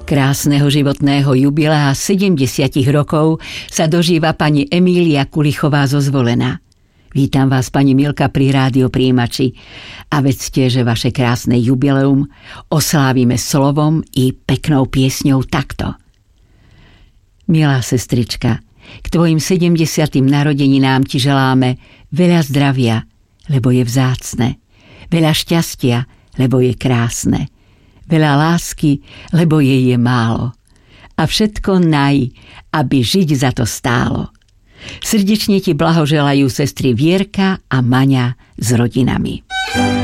Krásneho životného jubilea 70 rokov sa dožíva pani Emília Kulichová zo Zvolena. Vítam vás, pani Milka, pri Rádio Príjimači a vedzte, že vaše krásne jubileum oslávime slovom i peknou piesňou takto. Milá sestrička, k tvojim 70. narodeninám ti želáme veľa zdravia, lebo je vzácne, veľa šťastia, lebo je krásne, veľa lásky, lebo jej je málo. A všetko aby žiť za to stálo. Srdečne ti blahoželajú sestry Vierka a Maňa s rodinami.